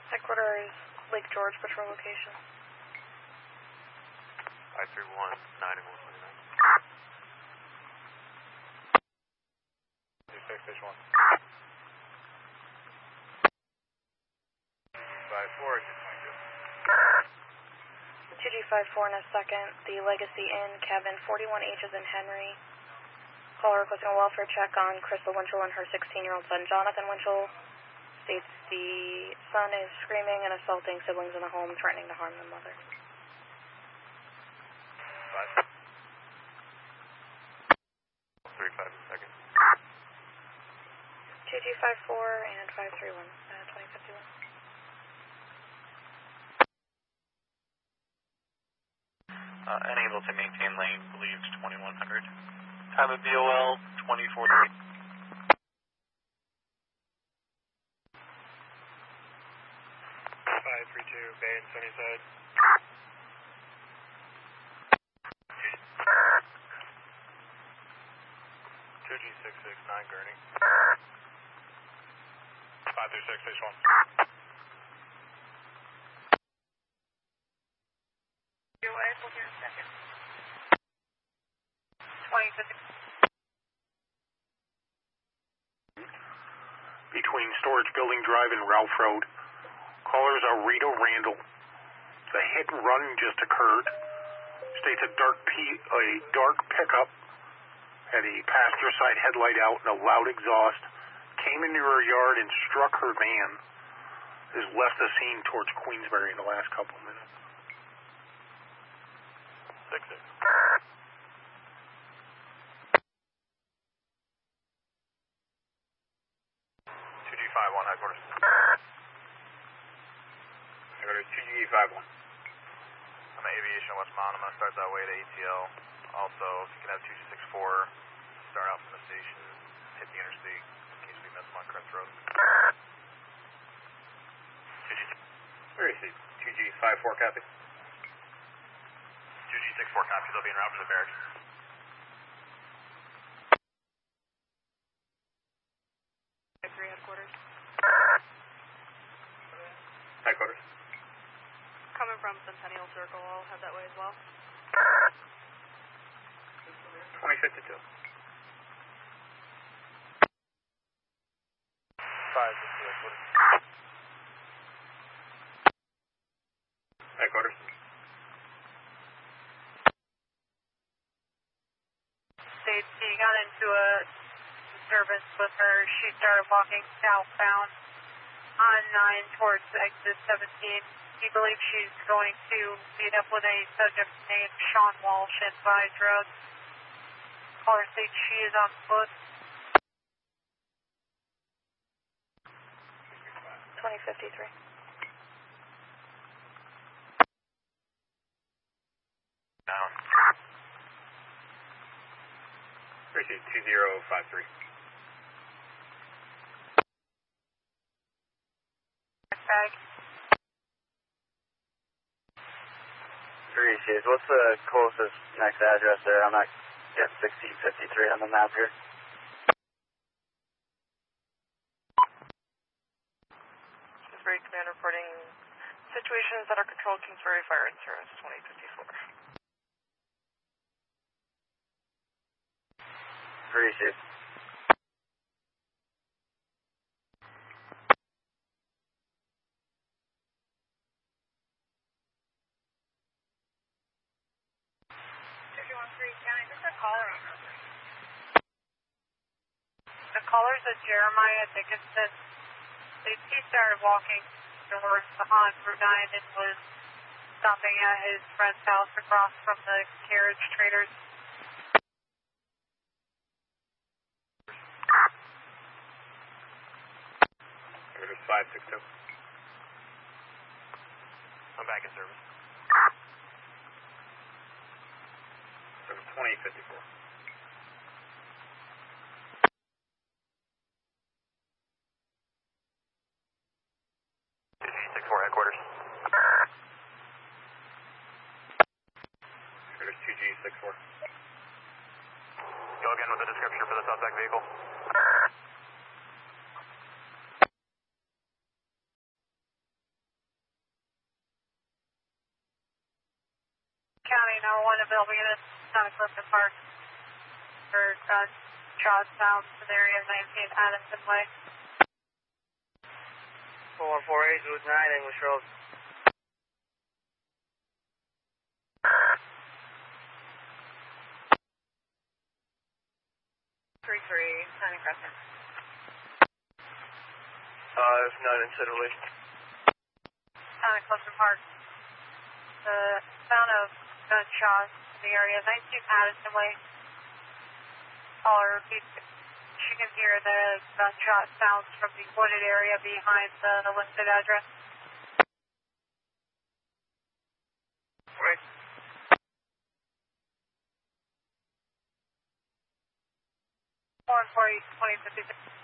Headquarters, Lake George Patrol location. 531, 9129. 26, station 1. 54, 2G54 in a second, the Legacy Inn, cabin 41H is in Henry. Caller requesting a welfare check on Crystal Winchell and her 16-year-old son, Jonathan Winchell. States the son is screaming and assaulting siblings in the home, threatening to harm the mother. 35 seconds. 2G54 and 531, 2051. Unable to maintain lane, believes 2100. Time of BOL, 2040. 532, Bay and Sunnyside. 2G669, Gurney. 536, station 1. Your wife will hear in a second. 2050. Between Storage Building Drive and Ralph Road. Callers are Rita Randall. The hit and run just occurred. States a dark pickup had a passenger side headlight out and a loud exhaust. Came into her yard and struck her van. Has left the scene towards Queensbury in the last couple of minutes. 6-6. 2G51, headquarters. Headquarters, 2G51. I'm at Aviation Westbound. I'm going to start that way to ATL. Also, if you can have 2G64 start out from the station, hit the interstate in case we miss them on Crest Road. 2G54 copy. 2G64 copy. They'll be en route for the barracks. Headquarters. Headquarters. Coming from Centennial Circle, I'll head that way as well. 2052. 552, headquarters. Headquarters. States he got into a disturbance with her. She started walking southbound on 9 towards exit 17. He believes she's going to meet up with a subject named Sean Walsh and buy drugs. Caller states she is on foot. 2053. Down. Appreciate 2053. Bag. Appreciate. What's the closest next address there? I'm not getting 1653 on the map here. Kingsbury Command reporting situations that are controlled Kingsbury Fire Insurance 2054. Appreciate. The caller's a Jeremiah Dickinson. He started walking towards on Route 9 and was stopping at his friend's house across from the carriage traders. Headquarters 562. I'm back in service. Service 2054. 2G64 headquarters. Headquarters 2G64. Go again with the description for the suspect vehicle. County 901 available units, Santa Clifton Park. For shots sounds in the area of 19 Addison Way. 4148, Booth 9, English Road. 33, Santa Crescent. There's none in Italy. Santa Clifton Park. The sound of gunshots in the area of 19 Addison Way. Caller repeats. She can hear the gunshot sounds from the wooded area behind the listed address. Right. 448, 2056.